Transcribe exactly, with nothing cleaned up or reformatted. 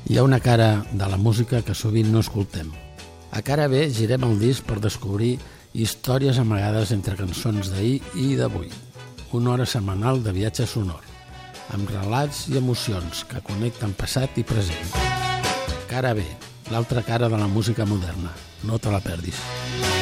Hi ha una cara de la música que sovint no escoltem. A cara B girem el disc per descobrir històries amagades entre cançons d'ahir i d'avui. Una hora setmanal de viatge sonor, amb relats i emocions que connecten passat i present. Cara B, l'altra cara de la música moderna. No te la perdis.